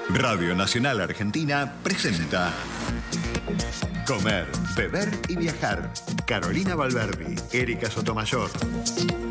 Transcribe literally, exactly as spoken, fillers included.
Radio Nacional Argentina presenta Comer, Beber y Viajar. Carolina Valverdi, Erika Sotomayor.